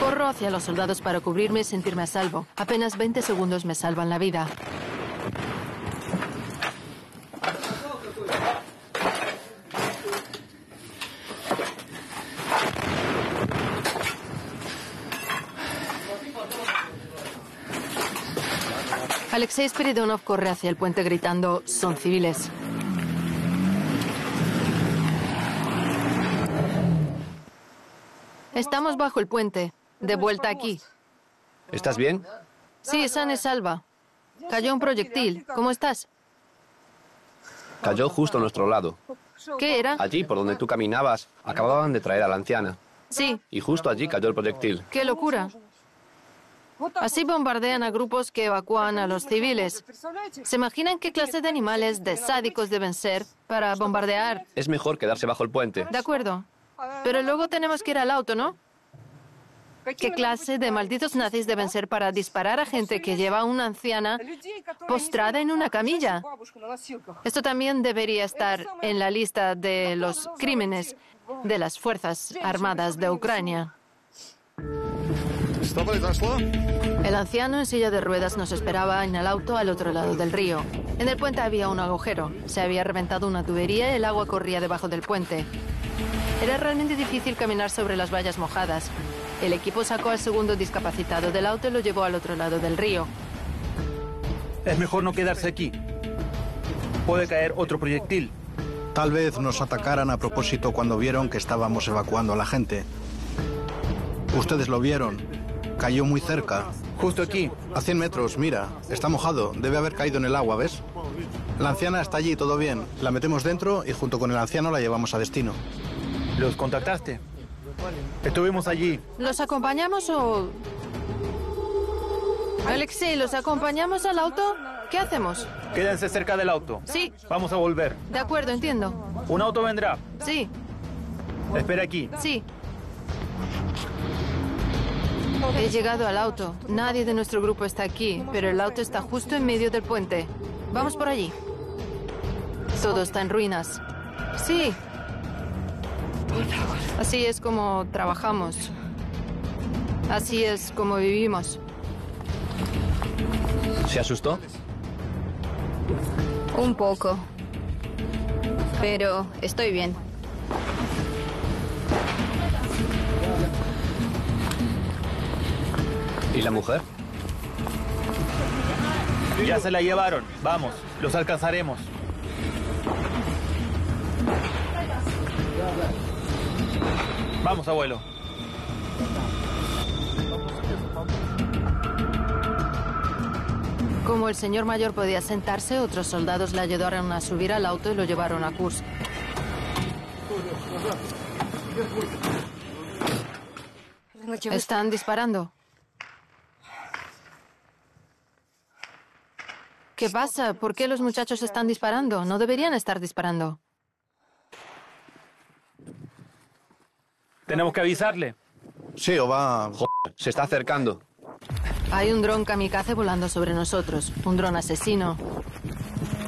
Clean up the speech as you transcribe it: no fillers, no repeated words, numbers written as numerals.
Corro hacia los soldados para cubrirme y sentirme a salvo. Apenas 20 segundos me salvan la vida. Alexei Spiridonov corre hacia el puente gritando: son civiles. Estamos bajo el puente, de vuelta aquí. ¿Estás bien? Sí, sana y salva. Cayó un proyectil. ¿Cómo estás? Cayó justo a nuestro lado. ¿Qué era? Allí, por donde tú caminabas, acababan de traer a la anciana. Sí. Y justo allí cayó el proyectil. ¡Qué locura! Así bombardean a grupos que evacúan a los civiles. ¿Se imaginan qué clase de animales, de sádicos deben ser para bombardear? Es mejor quedarse bajo el puente. De acuerdo. Pero luego tenemos que ir al auto, ¿no? ¿Qué clase de malditos nazis deben ser para disparar a gente que lleva a una anciana postrada en una camilla? Esto también debería estar en la lista de los crímenes de las Fuerzas Armadas de Ucrania. El anciano en silla de ruedas nos esperaba en el auto al otro lado del río. En el puente había un agujero. Se había reventado una tubería y el agua corría debajo del puente. Era realmente difícil caminar sobre las vallas mojadas. El equipo sacó al segundo discapacitado del auto y lo llevó al otro lado del río. Es mejor no quedarse aquí. Puede caer otro proyectil. Tal vez nos atacaran a propósito cuando vieron que estábamos evacuando a la gente. Ustedes lo vieron. Cayó muy cerca. Justo aquí. A 100 metros, mira. Está mojado. Debe haber caído en el agua, ¿ves? La anciana está allí, todo bien. La metemos dentro y junto con el anciano la llevamos a destino. ¿Los contactaste? Estuvimos allí. ¿Los acompañamos o...? Alexei, ¿los acompañamos al auto? ¿Qué hacemos? Quédense cerca del auto. Sí. Vamos a volver. De acuerdo, entiendo. Un auto vendrá. Sí. Espera aquí. Sí. He llegado al auto. Nadie de nuestro grupo está aquí, pero el auto está justo en medio del puente. Vamos por allí. Todo está en ruinas. Sí. Así es como trabajamos. Así es como vivimos. ¿Se asustó? Un poco. Pero estoy bien. ¿Y la mujer? Ya se la llevaron. Vamos, los alcanzaremos. Vamos, abuelo. Como el señor mayor podía sentarse, otros soldados le ayudaron a subir al auto y lo llevaron a Kursk. Están disparando. ¿Qué pasa? ¿Por qué los muchachos están disparando? No deberían estar disparando. Tenemos que avisarle. Sí, o va... Joder, se está acercando. Hay un dron kamikaze volando sobre nosotros. Un dron asesino.